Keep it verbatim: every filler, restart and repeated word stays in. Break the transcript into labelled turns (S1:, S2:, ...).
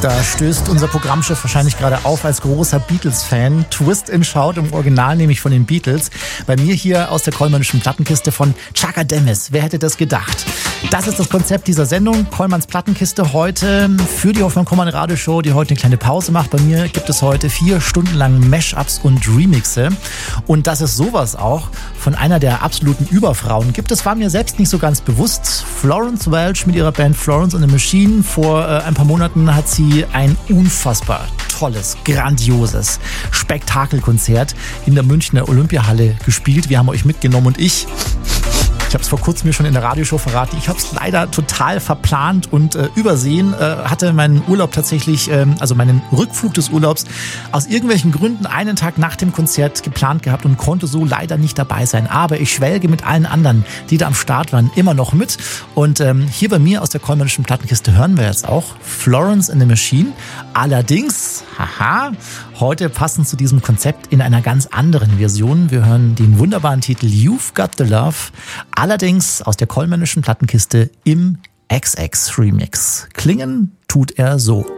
S1: Da stößt unser Programmchef wahrscheinlich gerade auf als großer Beatles-Fan. Twist and Shout im Original, nämlich von den Beatles. Bei mir hier aus der Kollmannischen Plattenkiste von Chaka Demis. Wer hätte das gedacht? Das ist das Konzept dieser Sendung. Kollmanns Plattenkiste heute für die Hoffmann Kollmann Radioshow, die heute eine kleine Pause macht. Bei mir gibt es heute vier Stunden lang Mashups und Remixe. Und dass es sowas auch von einer der absoluten Überfrauen gibt, das war mir selbst nicht so ganz bewusst. Florence Welch mit ihrer Band Florence and the Machine. Vor äh, ein paar Monaten hat sie ein unfassbar tolles, grandioses Spektakelkonzert in der Münchner Olympiahalle gespielt. Wir haben euch mitgenommen und ich... Ich habe es vor kurzem mir schon in der Radioshow verraten. Ich habe es leider total verplant und äh, übersehen. Äh, hatte meinen Urlaub tatsächlich, ähm, also meinen Rückflug des Urlaubs aus irgendwelchen Gründen einen Tag nach dem Konzert geplant gehabt und konnte so leider nicht dabei sein. Aber ich schwelge mit allen anderen, die da am Start waren, immer noch mit. Und ähm, hier bei mir aus der Kollmannischen Plattenkiste hören wir jetzt auch Florence and the Machine. Allerdings, haha, heute passend zu diesem Konzept in einer ganz anderen Version. Wir hören den wunderbaren Titel You've Got the Love. Allerdings aus der Kollmannischen Plattenkiste im X X Remix. Klingen tut er so.